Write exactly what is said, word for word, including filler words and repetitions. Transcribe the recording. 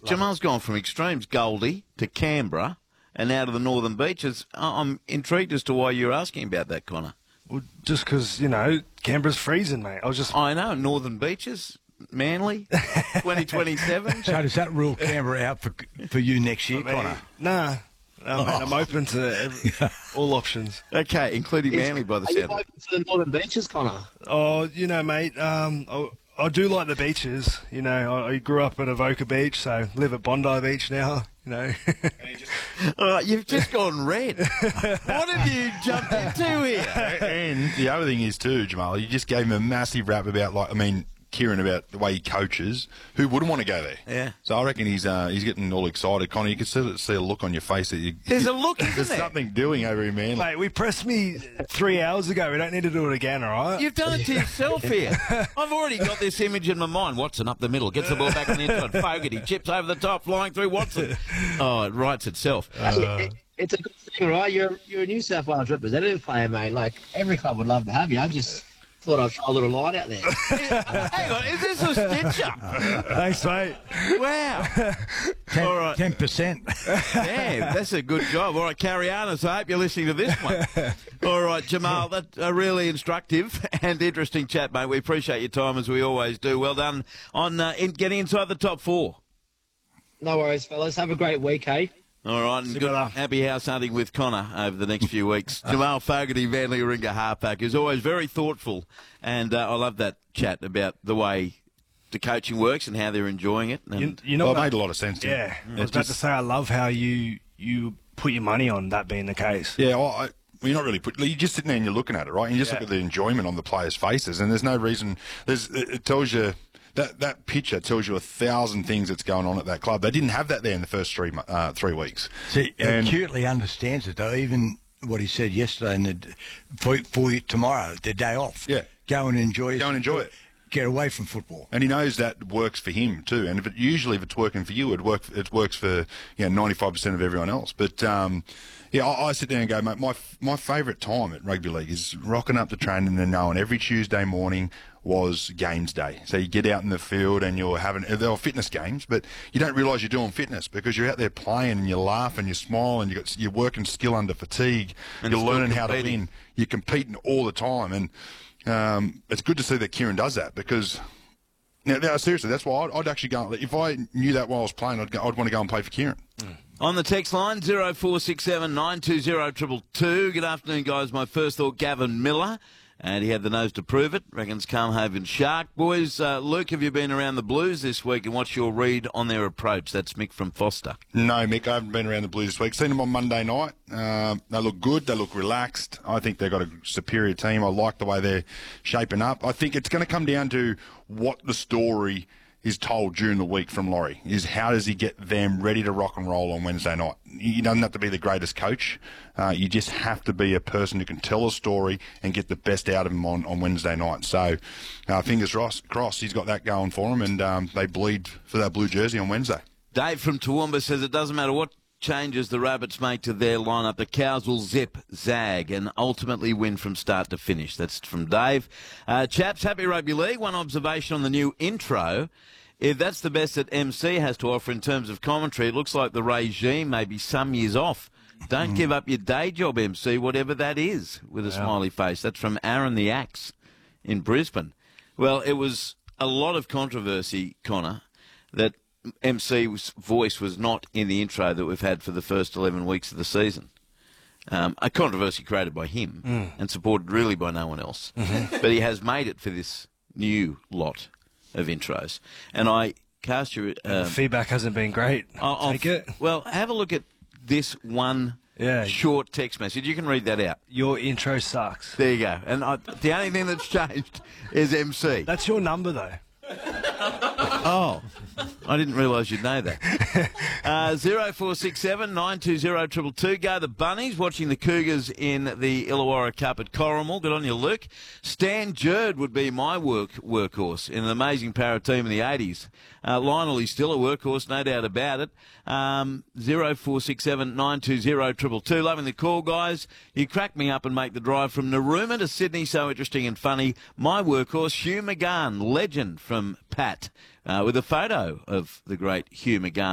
Jamal's gone from extremes, Goldie, to Canberra, and now to the Northern Beaches. I'm intrigued as to why you're asking about that, Connor. Well, just because, you know, Canberra's freezing, mate. I was just... I know, Northern Beaches, Manly, twenty twenty-seven. So does that rule Canberra out for for you next year, I mean, Connor? Nah. No, mate, I'm open to every, all options. Okay, including Manly by the Are you sound of it. open to the Northern Beaches, Connor? Oh, you know, mate, um, I, I do like the beaches. You know, I, I grew up at Avoca Beach, so live at Bondi Beach now, you know. All right, you've just gone red. What have you jumped into here? And the other thing is too, Jamal, you just gave him a massive rap about, like, I mean, Kieran, about the way he coaches. Who wouldn't want to go there? Yeah. So I reckon he's uh, he's getting all excited. Connor, you can see, see a look on your face that you, There's a look, isn't there's there? something doing over here, man. Mate, we pressed me three hours ago. We don't need to do it again, all right? You've done it to yourself here. I've already got this image in my mind. Watson up the middle, gets the ball back on the inside. Fogarty chips over the top, flying through Watson. Oh, it writes itself. It, it, it's a good thing, right? You're you're a New South Wales representative player, mate. Like, every club would love to have you. I just thought I'd throw a little light out there. Hang on, is this a stitcher? Thanks, mate. Wow. Ten, All right. ten percent. Yeah, that's a good job. All right, carry on. So I hope you're listening to this one. All right, Jamal, that's a really instructive and interesting chat, mate. We appreciate your time, as we always do. Well done on uh, in getting inside the top four. No worries, fellas. Have a great week, eh? All right, and good, happy house hunting with Connor over the next few weeks. Jamal Fogarty, Manly Warringah halfback, is always very thoughtful, and uh, I love that chat about the way the coaching works and how they're enjoying it. And You, you know well, it what? made a lot of sense to Yeah. me. I was about to say, I love how you, you put your money on that being the case. Yeah, well, I, well, you're not really put. You're just sitting there and you're looking at it, right? And you just Yeah. look at the enjoyment on the players' faces, and there's no reason. There's it it tells you that that picture tells you a thousand things that's going on at that club. They didn't have that there in the first three mo- uh, three weeks. See, he And- acutely understands it, though, even what he said yesterday, and the, for, for tomorrow, the day off. Yeah. Go and enjoy Go and enjoy it. Get away from football. And he knows that works for him too. And if it, usually, if it's working for you, it work it works for you know ninety-five percent of everyone else. But um, yeah, I, I sit there and go, mate. My my favourite time at rugby league is rocking up to training and knowing every Tuesday morning was games day. So you get out in the field and you're having they were fitness games, but you don't realise you're doing fitness because you're out there playing and you laugh and you smile and you got you're working skill under fatigue. And you're still learning how to competing. win. You're competing all the time and. Um, it's good to see that Kieran does that because, now, now seriously, that's why I'd, I'd actually go. If I knew that while I was playing, I'd, go, I'd want to go and play for Kieran. On the text line, zero four six seven nine two zero two two two. Good afternoon, guys. My first thought, Gavin Miller. And he had the nose to prove it. Reckons Calmhaven Shark. Boys, uh, Luke, have you been around the Blues this week, and what's your read on their approach? That's Mick from Foster. No, Mick, I haven't been around the Blues this week. Seen them on Monday night. Um, they look good. They look relaxed. I think they've got a superior team. I like the way they're shaping up. I think it's going to come down to what the story is told during the week from Laurie, is how does he get them ready to rock and roll on Wednesday night. You don't have to be the greatest coach. Uh, you just have to be a person who can tell a story and get the best out of him on, on Wednesday night. So uh, fingers crossed he's got that going for him, and um, they bleed for that blue jersey on Wednesday. Dave from Toowoomba says it doesn't matter what changes the Rabbits make to their lineup, the Cows will zip, zag, and ultimately win from start to finish. That's from Dave. Uh, chaps, happy rugby league. One observation on the new intro. If that's the best that M C has to offer in terms of commentary, it looks like the regime may be some years off. Don't give up your day job, M C, whatever that is, with a Yeah. smiley face. That's from Aaron the Axe in Brisbane. Well, it was a lot of controversy, Connor, that M C's voice was not in the intro that we've had for the first eleven weeks of the season. Um, a controversy created by him Mm. and supported really by no one else. Mm-hmm. But he has made it for this new lot of intros. And I cast your... The Um, feedback hasn't been great. I'll- I'll- Take it. Well, have a look at this one Yeah. short text message. You can read that out. Your intro sucks. There you go. And I, the only thing that's changed is M C. That's your number, though. Oh, I didn't realise you'd know that. Uh, zero four six seven nine two zero two two two. Go the Bunnies, watching the Cougars in the Illawarra Cup at Corrimal. Good on you, Luke. Stan Jerd would be my work workhorse in an amazing para team in the eighties. Uh, Lionel, he's still a workhorse, no doubt about it. Um, zero four six seven nine two zero two two two. Loving the call, guys. You crack me up and make the drive from Narooma to Sydney so interesting and funny. My workhorse, Hugh McGann, legend from Pat, uh, with a photo of the great Hugh McGann.